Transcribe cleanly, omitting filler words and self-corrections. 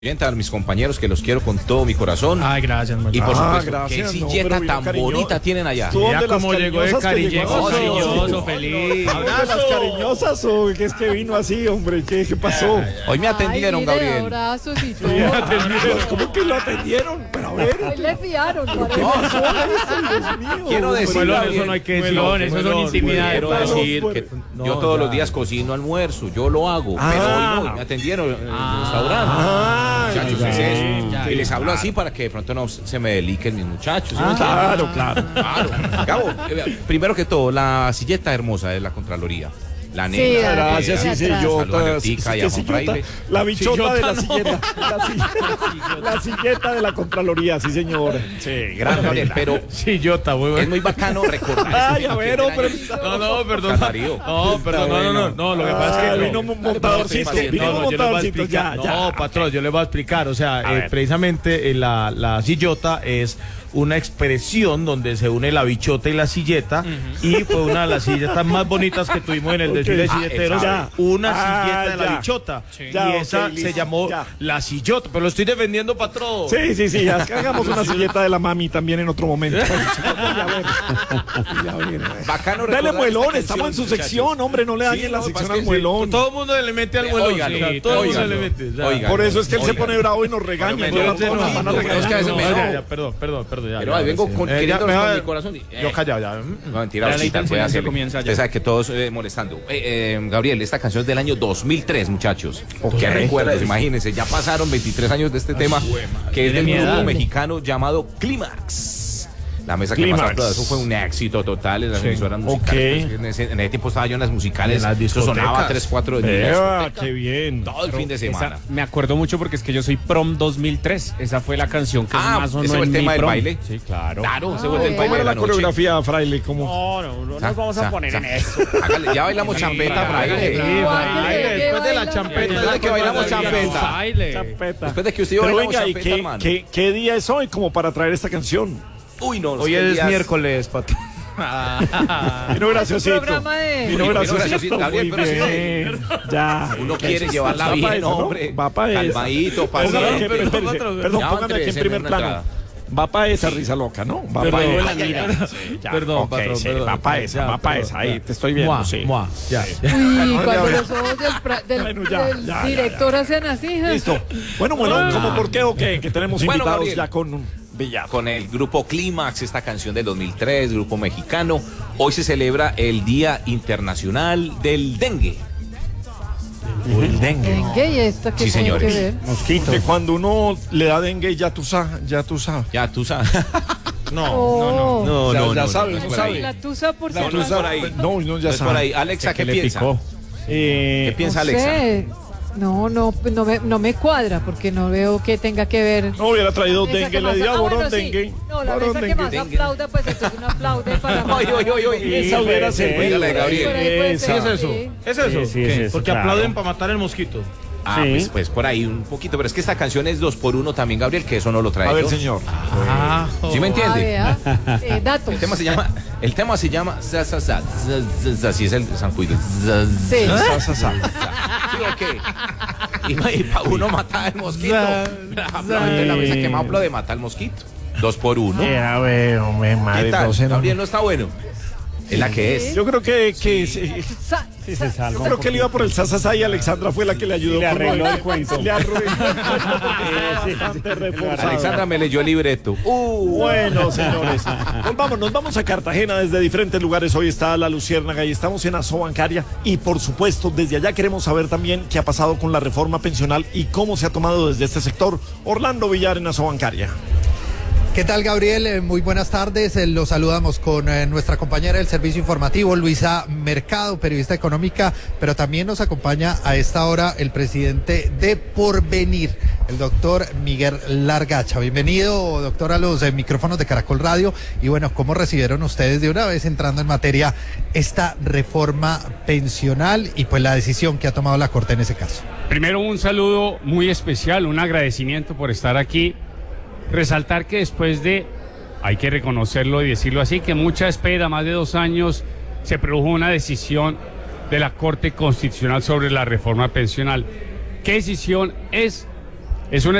A mis compañeros que los quiero con todo mi corazón. Ay, gracias, Marco. Y por supuesto, gracias, qué silleta tan bonita tienen allá. Ya como llegó de cariñoso, cariñoso, feliz. ¿De las cariñosas o qué es que vino así, hombre? ¿Qué pasó? Hoy me atendieron, Gabriel. Abrazos y todo. ¿Cómo que lo atendieron? Pero a ver. Hoy le fiaron, ¿Qué parece. pasó eso, Dios mío? Quiero decir, Muelón, eso no hay que decirlo. Eso son intimidades. Quiero decir que yo todos los días cocino almuerzo, yo lo hago, pero hoy no, me atendieron en el restaurante. Muchachos, es eso. Y les hablo así para que de pronto no se me deliquen mis muchachos. ¿Sí? Claro. Gabo, primero que todo, la silleta hermosa de la Contraloría. La Sí, negra. Gracias, sí, Saludos a sillota. Leotica y a Juan Fraile. La bichota de la no. silleta. La silleta de la Contraloría, sí, señor. Sí, gran Gabriel, pero Sí, Jota, muy es bueno. muy bacano recordar. Ay, a ver, hombre. No, perdón. Darío. No, lo que pasa es que Vino montadorcito. Vino yo les voy a montadorcito, explicar. ya. No, patrón, yo les voy a explicar. O sea, precisamente la sillota es una expresión donde se une la bichota y la silleta, y fue una de las silletas más bonitas que tuvimos en el desfile de silleteros, una silleta de la bichota, y esa se llamó la sillota, pero lo estoy defendiendo, patrón. Sí, ya hagamos una silleta de la mami también en otro momento. Bacano Dale recordar muelón, esta estamos en su canción, sección, muchachos. hombre, no le dañen la sección al muelón. Todo el mundo le mete al muelón. Todo el mundo le mete. Por eso es que él se pone bravo y nos regaña. Perdón. Pero ahí vengo queriendo con mi corazón. Yo callado ya. No, mentira, Osita, puede hacerlo. Usted sabe que todos molestando. Gabriel, esta canción es del año 2003, muchachos. ¿Qué recuerdas? Imagínense, ya pasaron 23 años de este tema, que es del grupo mexicano llamado Clímax. La mesa que más aplaudió, eso fue un éxito total en las emisoras musicales. En ese tiempo estaba yo en las musicales, eso sonaba 3-4 días. Qué bien. Todo el fin de semana. Me acuerdo mucho porque es que yo soy prom 2003. Esa fue la canción que más sonó ¿ese fue el en tema mi del prom. baile? Sí, claro. Claro, ese fue el del baile ¿Cómo de era la la noche. coreografía, Fraile? ¿Cómo? No nos vamos a poner en eso. Hágale, ya bailamos champeta, Fraile. Después de la champeta. Después de que bailamos champeta. Champeta. Después de que usted y yo Pero bailamos venga, ¿y champeta, hermano. qué día es hoy como para traer esta canción? Uy, no. Hoy es miércoles, patrón. Vino graciosito. Programa de... Vino graciosito. graciosito, Gabriel, Muy pero sí. bien. Ya. Uno quiere llevarla Va pa' bien, esa, ¿no? hombre. Va pa' esa. Calmadito, Póngame aquí, paciente. perdón, Ya póngame aquí en primer plano. Va para esa risa loca, ¿no? Va para esa. Perdón, patrón. Va para esa. Ahí te estoy viendo, sí. Ya. Uy, cuando los ojos del Bueno, ya. director hacen así. Listo. Bueno, ¿cómo por qué o qué? Que tenemos Bueno, invitados Gabriel. ya con un Villado. Con el grupo Clímax, esta canción del 2003, grupo mexicano. Hoy se celebra el Día Internacional del Dengue. El dengue. Dengue, ¿y esto qué Sí, tiene que señores. ver? Mosquito. Que cuando uno le da dengue, ya tú sabes. Ya tú sabes. Oh. Ya sabes, es no por sabes. ahí. La tusa por No, ser no es por ahí. No, ya Es por sabes. ahí. Alexa, ¿qué piensa? ¿Qué piensa No Alexa? sé. No me cuadra porque no veo que tenga que ver. No hubiera traído Esa dengue, que le más- dio bueno, borón sí. dengue. No, la Borón mesa que dengue. más aplauda, pues entonces un aplaude para más. Esa hubiera servido. Dígale, Gabriel. Por ahí puede Esa. ser, ¿Qué es eso? sí. ¿Es eso? Sí, es eso, Porque claro. aplauden para matar el mosquito. Pues por ahí un poquito. Pero es que esta canción es 2x1 también, Gabriel, que eso no lo trae A ver, yo. señor. ¿Sí me entiende? Datos. El tema se llama así es el Sancuido. Sí. ¿Sí o qué? Y para uno matar el mosquito. Aplaude la mesa que más aplaude mata al mosquito. 2x1. A ver, hombre, ¿Qué madre, tal? 12 no. Gabriel no está bueno. Es la que es. Yo creo que Sa- sa- yo creo que él iba por el sasasá y Alexandra fue la que le ayudó. Le arregló el cuento. Le arregló el cuento porque estaba bastante reforzado. Alexandra me leyó el libreto. Bueno, señores, nos vamos a Cartagena desde diferentes lugares. Hoy está La Luciérnaga y estamos en Asobancaria. Y por supuesto, desde allá queremos saber también qué ha pasado con la reforma pensional y cómo se ha tomado desde este sector. Orlando Villar en Asobancaria. ¿Qué tal, Gabriel? Muy buenas tardes. Los saludamos con nuestra compañera del servicio informativo, Luisa Mercado, periodista económica, pero también nos acompaña a esta hora el presidente de Porvenir, el doctor Miguel Largacha. Bienvenido, doctor, a los micrófonos de Caracol Radio. Y bueno, ¿cómo recibieron ustedes de una vez entrando en materia esta reforma pensional y pues la decisión que ha tomado la Corte en ese caso? Primero, un saludo muy especial, un agradecimiento por estar aquí. Resaltar que después de, hay que reconocerlo y decirlo así, que mucha espera, más de 2 años, se produjo una decisión de la Corte Constitucional sobre la reforma pensional. ¿Qué decisión es? Es una